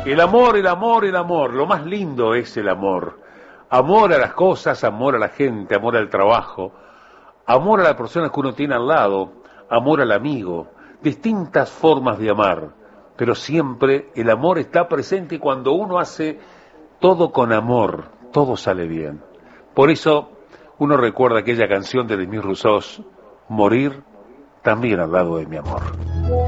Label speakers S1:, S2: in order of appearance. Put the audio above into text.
S1: El amor, el amor, el amor. Lo más lindo es el amor. Amor a las cosas, amor a la gente, amor al trabajo, amor a las personas que uno tiene al lado, amor al amigo. Distintas formas de amar, pero siempre el amor está presente y cuando uno hace todo con amor, todo sale bien. Por eso uno recuerda aquella canción de Demis Roussos, Morir también al lado de mi amor.